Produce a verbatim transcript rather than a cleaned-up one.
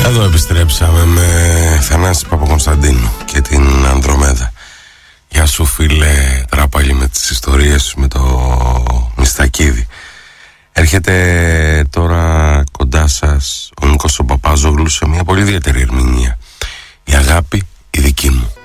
Εδώ επιστρέψαμε με Θανάση Παπακωνσταντίνου και την Ανδρομέδα. Γεια σου φίλε Τράπαλη με τις ιστορίες με το Μιστακίδη. Έρχεται τώρα κοντά σας ο Νίκος ο Παπάζογλου σε μια πολύ ιδιαίτερη ερμηνεία. Η αγάπη η δική μου.